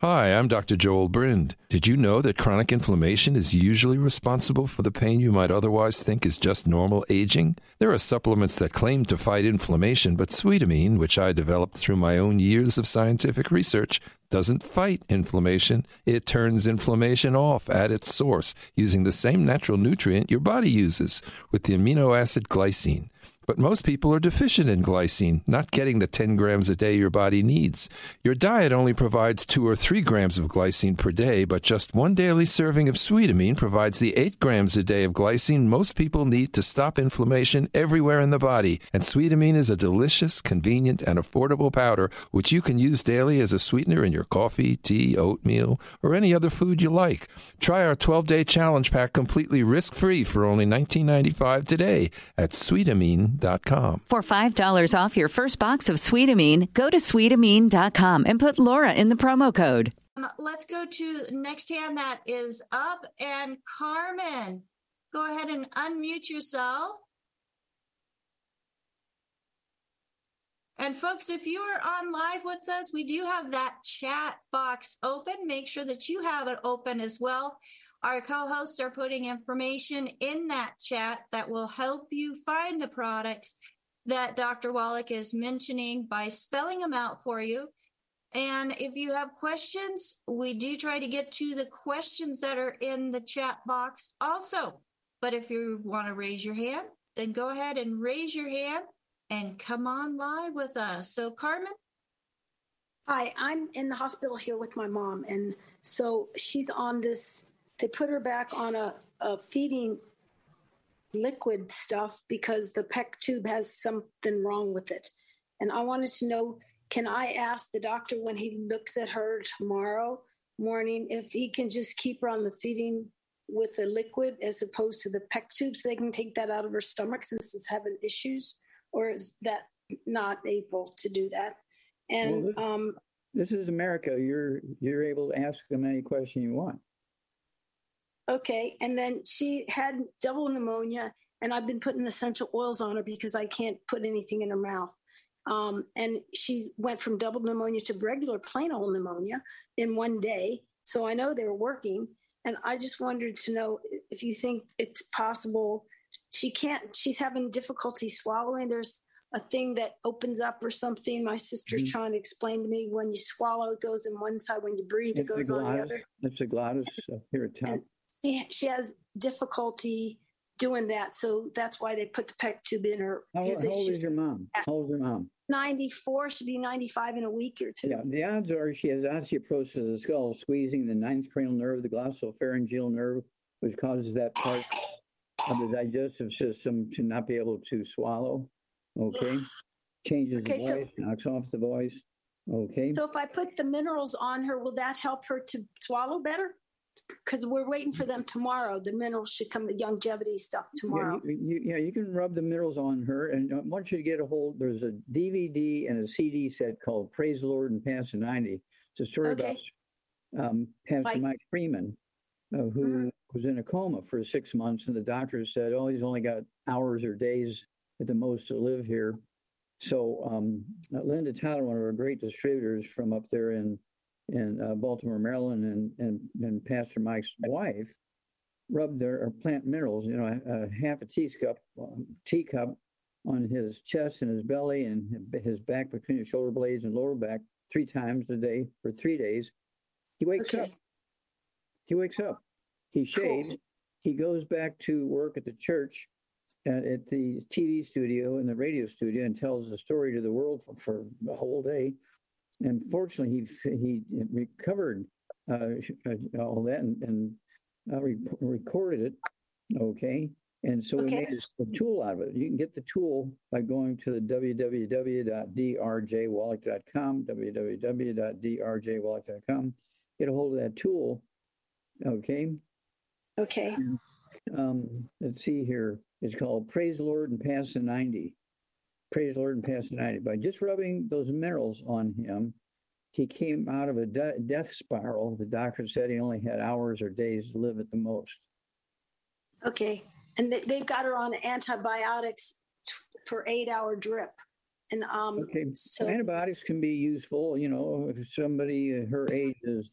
Hi, I'm Dr. Joel Brind. Did you know that chronic inflammation is usually responsible for the pain you might otherwise think is just normal aging? There are supplements that claim to fight inflammation, but Sweetamine, which I developed through my own years of scientific research, doesn't fight inflammation. It turns inflammation off at its source using the same natural nutrient your body uses, with the amino acid glycine. But most people are deficient in glycine, not getting the 10 grams a day your body needs. Your diet only provides 2 or 3 grams of glycine per day, but just one daily serving of Sweetamine provides the 8 grams a day of glycine most people need to stop inflammation everywhere in the body. And Sweetamine is a delicious, convenient, and affordable powder which you can use daily as a sweetener in your coffee, tea, oatmeal, or any other food you like. Try our 12-day challenge pack completely risk-free for only $19.95 today at Sweetamine.com. For $5 off your first box of Sweetamine, go to Sweetamine.com and put Laura in the promo code. Let's go to the next hand that is up. And Carmen, go ahead and unmute yourself. And folks, if you are on live with us, we do have that chat box open. Make sure that you have it open as well. Our co-hosts are putting information in that chat that will help you find the products that Dr. Wallach is mentioning by spelling them out for you. And if you have questions, we do try to get to the questions that are in the chat box also. But if you want to raise your hand, then go ahead and raise your hand and come on live with us. So, Carmen? Hi, I'm in the hospital here with my mom. And so she's on this... They put her back on a feeding liquid stuff because the PEC tube has something wrong with it. And I wanted to know, can I ask the doctor when he looks at her tomorrow morning if he can just keep her on the feeding with the liquid as opposed to the PEC tube so they can take that out of her stomach since it's having issues? Or is that not able to do that? And this is America. You're able to ask them any question you want. Okay, and then she had double pneumonia, and I've been putting essential oils on her because I can't put anything in her mouth. And she went from double pneumonia to regular plain old pneumonia in one day. So I know they're working, and I just wanted to know if you think it's possible. She's having difficulty swallowing. There's a thing that opens up or something. My sister's trying to explain to me when you swallow, it goes in one side. When you breathe, it goes on the other. It's a glottis up here at top. She has difficulty doing that, so that's why they put the PEC tube in her. How old is your mom? How old is your mom? 94. She'll be 95 in a week or two. Yeah, the odds are she has osteoporosis of the skull, squeezing the 9th cranial nerve, the glossopharyngeal nerve, which causes that part of the digestive system to not be able to swallow. Okay, changes the voice, knocks off the voice. Okay. So if I put the minerals on her, will that help her to swallow better? Because we're waiting for them tomorrow. The minerals should come, the longevity stuff tomorrow. You can rub the minerals on her. And I want you to get a hold. There's a DVD and a CD set called Praise the Lord and Past the 90. It's a story about Pastor Mike Freeman, who was in a coma for 6 months. And the doctor said, oh, he's only got hours or days at the most to live here. So Linda Tyler, one of our great distributors from up there in Baltimore, Maryland, and Pastor Mike's wife rubbed their plant minerals, half a teacup on his chest and his belly and his back between his shoulder blades and lower back 3 times a day for 3 days. He wakes up. He shaves. Cool. He goes back to work at the church, at the TV studio and the radio studio, and tells the story to the world for the whole day. And fortunately, he recovered all that and recorded it. Okay. And so we made a tool out of it. You can get the tool by going to the www.drjwallach.com, www.drjwallach.com. Get a hold of that tool. Okay. Okay. Let's see here. It's called Praise the Lord and Pass the 90. Praise the Lord and Pass the 90. By just rubbing those minerals on him, he came out of a death spiral. The doctor said he only had hours or days to live at the most. Okay. And they've got her on antibiotics for 8-hour drip. And so antibiotics can be useful. If somebody her age is